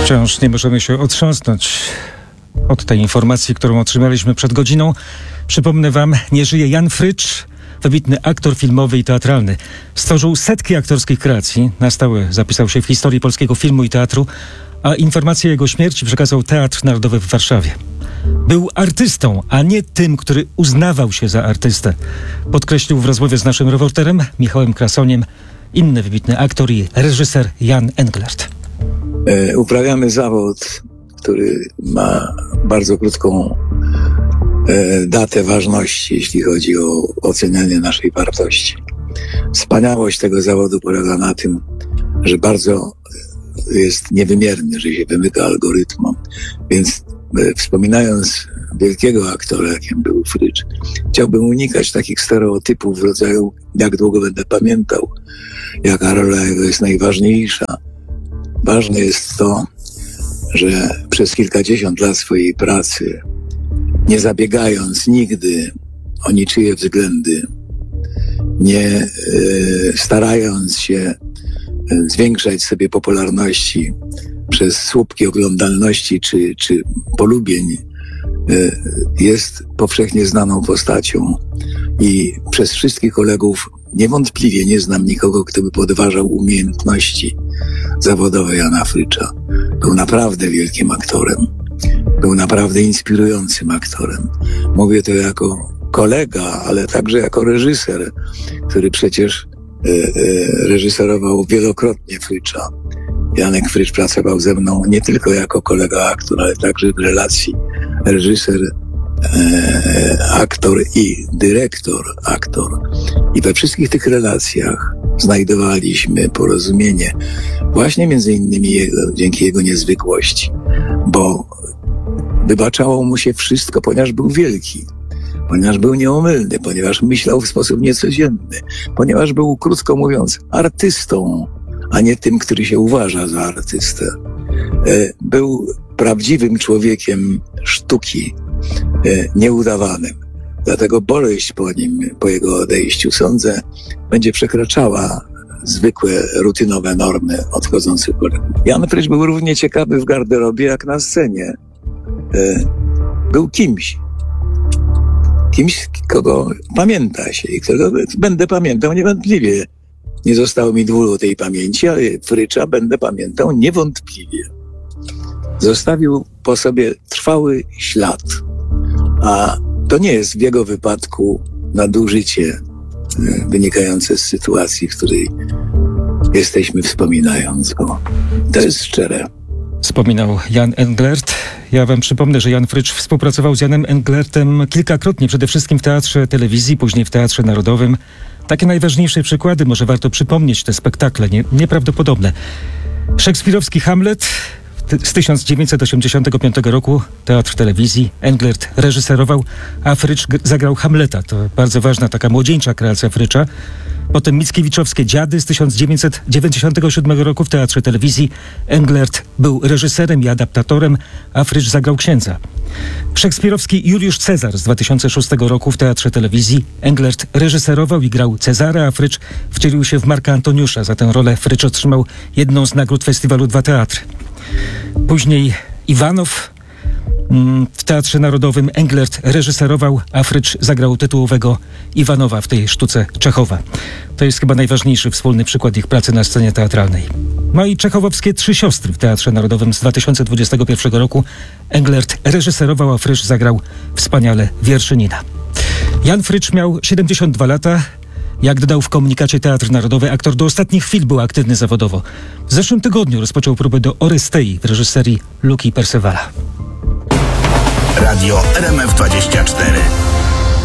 Wciąż nie możemy się otrząsnąć od tej informacji, którą otrzymaliśmy przed godziną. Przypomnę wam, nie żyje Jan Frycz, wybitny aktor filmowy i teatralny. Stworzył setki aktorskich kreacji, na stałe zapisał się w historii polskiego filmu i teatru, a informację o jego śmierci przekazał Teatr Narodowy w Warszawie. Był artystą, a nie tym, który uznawał się za artystę. Podkreślił w rozmowie z naszym reporterem Michałem Krasoniem inny wybitny aktor i reżyser Jan Englert. Uprawiamy zawód, który ma bardzo krótką datę ważności, jeśli chodzi o ocenianie naszej wartości. Wspaniałość tego zawodu polega na tym, że bardzo jest niewymierny, że się wymyka algorytmom. Więc wspominając wielkiego aktora, jakim był Frycz, chciałbym unikać takich stereotypów w rodzaju jak długo będę pamiętał, jaka rola jego jest najważniejsza. Ważne jest to, że przez kilkadziesiąt lat swojej pracy, nie zabiegając nigdy o niczyje względy, nie starając się zwiększać sobie popularności przez słupki oglądalności czy polubień, jest powszechnie znaną postacią i przez wszystkich kolegów niewątpliwie nie znam nikogo, kto by podważał umiejętności zawodowe Jana Frycza. Był naprawdę wielkim aktorem. Był naprawdę inspirującym aktorem. Mówię to jako kolega, ale także jako reżyser, który przecież reżyserował wielokrotnie Frycza. Janek Frycz pracował ze mną nie tylko jako kolega aktor, ale także w relacji reżyser, aktor i dyrektor, aktor. I we wszystkich tych relacjach znajdowaliśmy porozumienie właśnie między innymi dzięki jego niezwykłości, bo wybaczało mu się wszystko, ponieważ był wielki, ponieważ był nieomylny, ponieważ myślał w sposób niecodzienny, ponieważ był, krótko mówiąc, artystą, a nie tym, który się uważa za artystę. Był prawdziwym człowiekiem sztuki, nieudawanym. Dlatego boleść po nim, po jego odejściu, sądzę, będzie przekraczała zwykłe, rutynowe normy odchodzących kolegów. Jan Frycz był równie ciekawy w garderobie, jak na scenie. Był kimś, kogo pamięta się i którego będę pamiętał niewątpliwie. Nie zostało mi dwóch tej pamięci, ale Frycza będę pamiętał niewątpliwie. Zostawił po sobie trwały ślad, a to nie jest w jego wypadku nadużycie wynikające z sytuacji, w której jesteśmy, wspominając go. To jest szczere. Wspominał Jan Englert. Ja wam przypomnę, że Jan Frycz współpracował z Janem Englertem kilkakrotnie, przede wszystkim w Teatrze Telewizji, później w Teatrze Narodowym. Takie najważniejsze przykłady, może warto przypomnieć te spektakle, nieprawdopodobne. Szekspirowski Hamlet z 1985 roku, Teatr Telewizji. Englert reżyserował, a Frycz zagrał Hamleta. To bardzo ważna, taka młodzieńcza kreacja Frycza. Potem Mickiewiczowskie Dziady z 1997 roku w Teatrze Telewizji. Englert był reżyserem i adaptatorem, a Frycz zagrał księdza. Szekspirowski Juliusz Cezar z 2006 roku w Teatrze Telewizji. Englert reżyserował i grał Cezara, a Frycz wcielił się w Marka Antoniusza. Za tę rolę Frycz otrzymał jedną z nagród festiwalu Dwa Teatry. Później Iwanow w Teatrze Narodowym. Englert reżyserował, a Frycz zagrał tytułowego Iwanowa w tej sztuce Czechowa. To jest chyba najważniejszy wspólny przykład ich pracy na scenie teatralnej. No i czechowowskie Trzy siostry w Teatrze Narodowym z 2021 roku. Englert reżyserował, a Frycz zagrał wspaniale Wierszynina. Jan Frycz miał 72 lata. Jak dodał w komunikacie Teatr Narodowy, aktor do ostatnich chwil był aktywny zawodowo. W zeszłym tygodniu rozpoczął próbę do Orystei w reżyserii Luki Percevala. Radio RMF24.